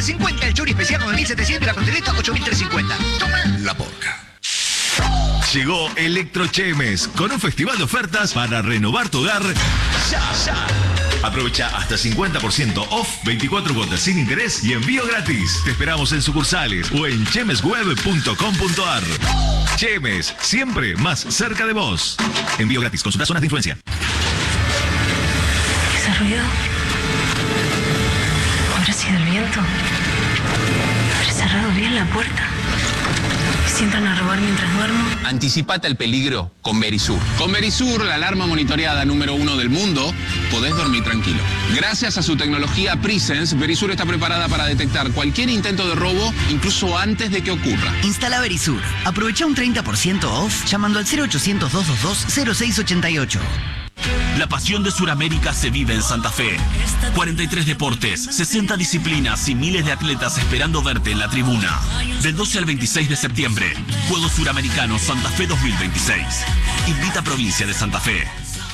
50 el chori especial 9.700 y la costeleta 8.350. Toma la porca. Llegó Electrochemes con un festival de ofertas para renovar tu hogar ya. Aprovecha hasta 50% off, 24 cuotas sin interés y envío gratis. Te esperamos en sucursales o en chemesweb.com.ar. Chemes, siempre más cerca de vos. Envío gratis, consulta zonas de influencia. ¿Ese ruido? ¿Habrá sido el viento? ¿Habré cerrado bien la puerta? ¿Si entran a robar mientras duermo? Anticipate al peligro con Verisur. Con Verisur, la alarma monitoreada número 1 del mundo, podés dormir tranquilo. Gracias a su tecnología Presence, Verisur está preparada para detectar cualquier intento de robo, incluso antes de que ocurra. Instala Verisur. Aprovecha un 30% off llamando al 0800-222-0688. La pasión de Sudamérica se vive en Santa Fe. 43 deportes, 60 disciplinas y miles de atletas esperando verte en la tribuna. Del 12 al 26 de septiembre, Juegos Suramericanos Santa Fe 2026. Invita a Provincia de Santa Fe.